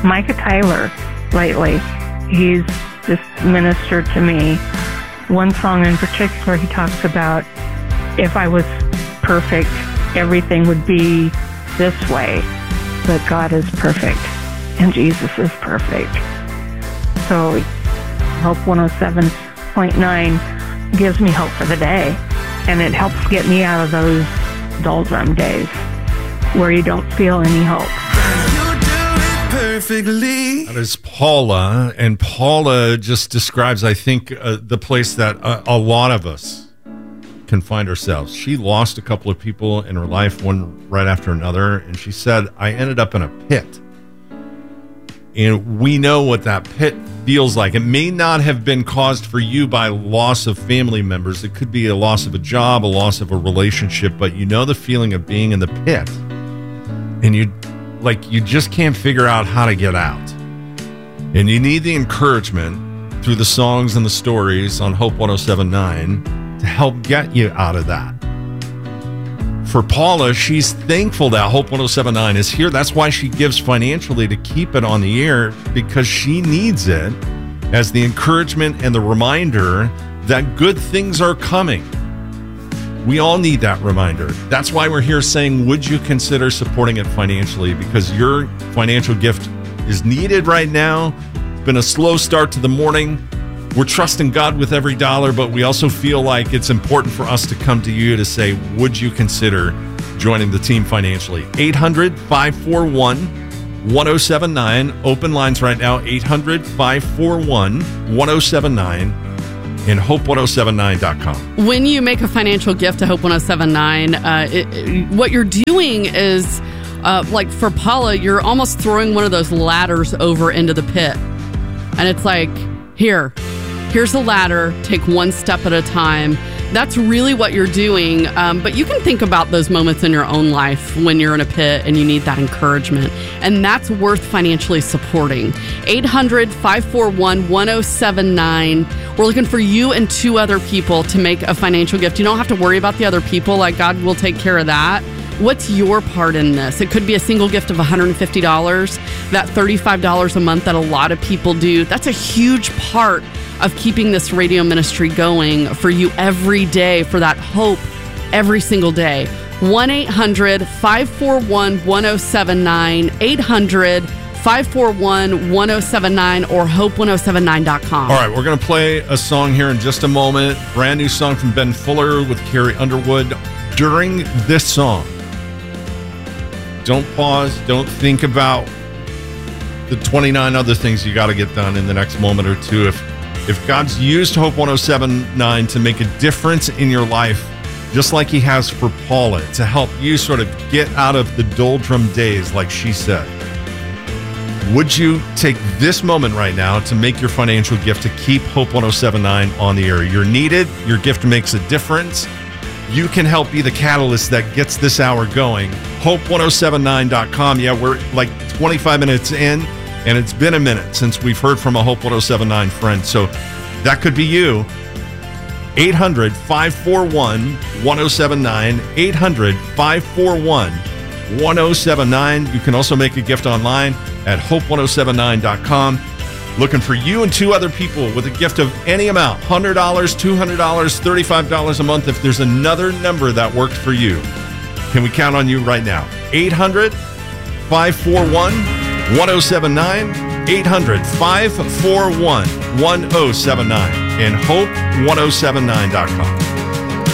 Micah Tyler lately. He's just ministered to me. One song in particular, he talks about if I was perfect, everything would be this way. But God is perfect, and Jesus is perfect. So Hope 107.9 gives me hope for the day, and it helps get me out of those doldrum days where you don't feel any hope. Perfectly. That is Paula, and Paula just describes, I think, the place that a lot of us can find ourselves. She lost a couple of people in her life, one right after another, and she said, I ended up in a pit. And we know what that pit feels like. It may not have been caused for you by loss of family members. It could be a loss of a job, a loss of a relationship, but you know the feeling of being in the pit. And you just can't figure out how to get out. And you need the encouragement through the songs and the stories on Hope 107.9 to help get you out of that. For Paula, she's thankful that Hope 107.9 is here. That's why she gives financially to keep it on the air, because she needs it as the encouragement and the reminder that good things are coming. We all need that reminder. That's why we're here saying, would you consider supporting it financially? Because your financial gift is needed right now. It's been a slow start to the morning. We're trusting God with every dollar, but we also feel like it's important for us to come to you to say, would you consider joining the team financially? 800-541-1079. Open lines right now, 800-541-1079. and hope1079.com. When you make a financial gift to Hope 1079, what you're doing is, like for Paula, you're almost throwing one of those ladders over into the pit. And it's like, here's a ladder, take one step at a time. That's really what you're doing. But you can think about those moments in your own life when you're in a pit and you need that encouragement. And that's worth financially supporting. 800-541-1079. We're looking for you and 2 other people to make a financial gift. You don't have to worry about the other people. Like, God will take care of that. What's your part in this? It could be a single gift of $150, that $35 a month that a lot of people do. That's a huge part of keeping this radio ministry going for you every day, for that hope every single day. 1-800-541-1079, 800-541-1079, or hope1079.com. All right, we're going to play a song here in just a moment. Brand new song from Ben Fuller with Carrie Underwood. During this song, don't pause, don't think about the 29 other things you got to get done in the next moment or two. If God's used Hope 107.9 to make a difference in your life, just like he has for Paula, to help you sort of get out of the doldrum days, like she said, would you take this moment right now to make your financial gift to keep Hope 107.9 on the air? You're needed. Your gift makes a difference. You can help be the catalyst that gets this hour going. Hope1079.com. Yeah, we're like 25 minutes in, and it's been a minute since we've heard from a Hope 107.9 friend. So that could be you. 800-541-1079. 800-541-1079. You can also make a gift online at hope1079.com. Looking for you and 2 other people with a gift of any amount, $100, $200, $35 a month. If there's another number that works for you, can we count on you right now? 800-541-1079, 800-541-1079, and hope1079.com.